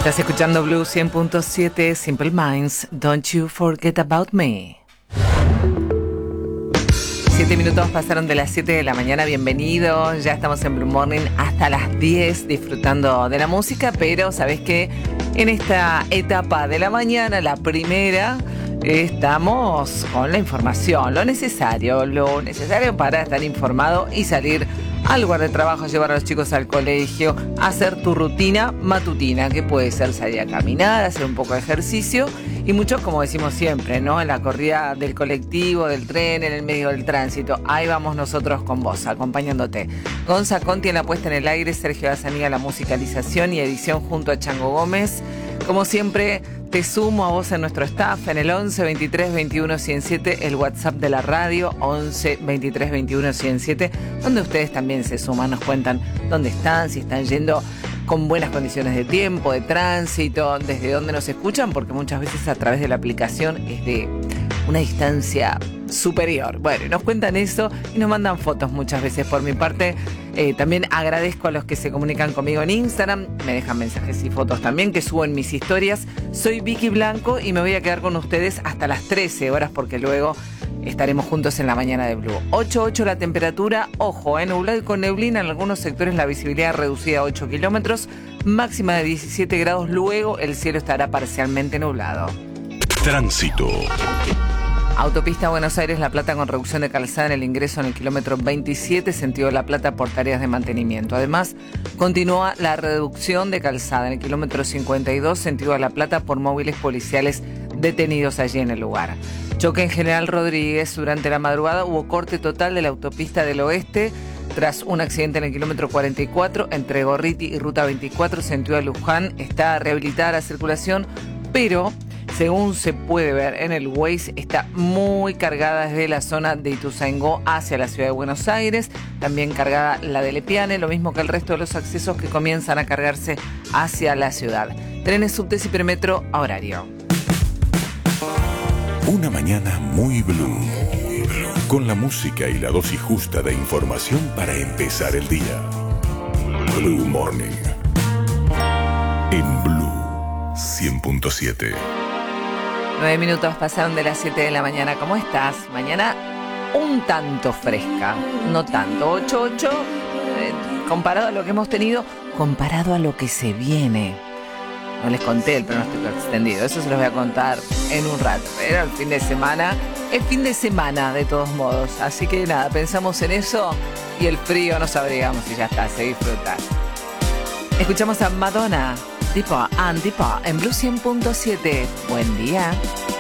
Estás escuchando Blue 100.7, Simple Minds, Don't You Forget About Me. 7 minutos pasaron de las 7 de la mañana, bienvenidos. Ya estamos en Blue Morning hasta las 10 disfrutando de la música, pero ¿sabés qué? En esta etapa de la mañana, la primera, estamos con la información, lo necesario para estar informado y salir al lugar de trabajo, llevar a los chicos al colegio, hacer tu rutina matutina, que puede ser salir a caminar, hacer un poco de ejercicio y muchos, como decimos siempre, ¿no? En la corrida del colectivo, del tren, en el medio del tránsito. Ahí vamos nosotros con vos, acompañándote. Gonza Conti en la puesta en el aire, Sergio Azanía la musicalización y edición junto a Chango Gómez. Como siempre, te sumo a vos en nuestro staff en el 11 23 21 107, el WhatsApp de la radio, 11 23 21 107, donde ustedes también se suman, nos cuentan dónde están, si están yendo con buenas condiciones de tiempo, de tránsito, desde dónde nos escuchan, porque muchas veces a través de la aplicación es de una distancia superior. Bueno, nos cuentan eso y nos mandan fotos muchas veces. Por mi parte, también agradezco a los que se comunican conmigo en Instagram, me dejan mensajes y fotos también que subo en mis historias. Soy Vicky Blanco y me voy a quedar con ustedes hasta las 13 horas porque luego estaremos juntos en la mañana de Blue. 8.8 la temperatura, ojo, nublado y con neblina en algunos sectores, la visibilidad reducida a 8 kilómetros, máxima de 17 grados, luego el cielo estará parcialmente nublado. Tránsito. Autopista Buenos Aires-La Plata con reducción de calzada en el ingreso en el kilómetro 27, sentido La Plata por tareas de mantenimiento. Además, continúa la reducción de calzada en el kilómetro 52, sentido La Plata por móviles policiales detenidos allí en el lugar. Choque en General Rodríguez. Durante la madrugada hubo corte total de la autopista del oeste tras un accidente en el kilómetro 44 entre Gorriti y Ruta 24, sentido a Luján. Está rehabilitada la circulación, pero según se puede ver en el Waze, está muy cargada desde la zona de Ituzaingó hacia la ciudad de Buenos Aires. También cargada la de Lepiane, lo mismo que el resto de los accesos que comienzan a cargarse hacia la ciudad. Trenes, subtes y premetro a horario. Una mañana muy blue. Con la música y la dosis justa de información para empezar el día. Blue Morning. En Blue 100.7. 9 minutos pasaron de las 7 de la mañana. ¿Cómo estás? Mañana un tanto fresca, no tanto. 8.8, comparado a lo que hemos tenido, comparado a lo que se viene. No les conté el pronóstico extendido, eso se los voy a contar en un rato. Pero el fin de semana es fin de semana de todos modos. Así que nada, pensamos en eso y el frío nos abrigamos y ya está, se disfruta. Escuchamos a Madonna, Deepa and Deepa en Blue 100.7. Buen día.